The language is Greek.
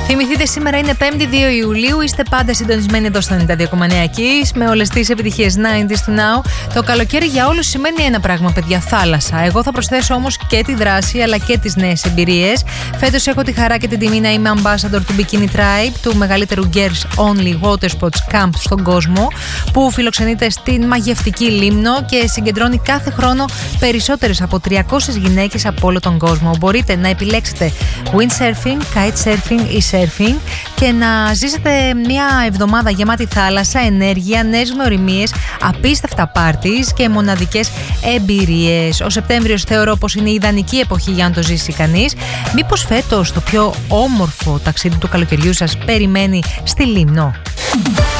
Θυμηθείτε, σήμερα είναι 5η 2 Ιουλίου. Είστε πάντα συντονισμένοι εδώ στο 92,9 Kiss με όλες τις επιτυχίες 90s to now. Το καλοκαίρι για όλους σημαίνει ένα πράγμα, παιδιά: θάλασσα. Εγώ θα προσθέσω όμως και τη δράση αλλά και τις νέες εμπειρίες. Φέτος έχω τη χαρά και την τιμή να είμαι ambassador του Bikini Tribe, του μεγαλύτερου girls only water sports camp στον κόσμο, που φιλοξενείται στην μαγευτική Λίμνο και συγκεντρώνει κάθε χρόνο περισσότερες από 300 γυναίκες από όλο τον κόσμο. Μπορείτε να επιλέξετε windsurfing, kitesurfing ή surfing και να ζήσετε μια εβδομάδα γεμάτη θάλασσα, ενέργεια, νέες γνωριμίες, απίστευτα πάρτις και μοναδικές εμπειρίες. Ο Σεπτέμβριος θεωρώ πως είναι η ιδανική εποχή για να το ζήσει κανείς. Μήπως φέτος το πιο όμορφο ταξίδι του καλοκαιριού σας περιμένει στη Λίμνο?